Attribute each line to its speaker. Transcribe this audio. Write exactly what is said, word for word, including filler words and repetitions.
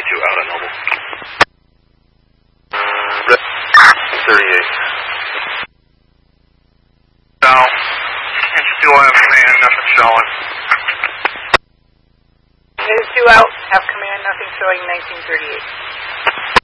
Speaker 1: two out on Noble.
Speaker 2: thirty-eight.
Speaker 3: Now, engine two out, have command, nothing showing.
Speaker 4: Engine two out, have command, nothing showing, nineteen thirty-eight.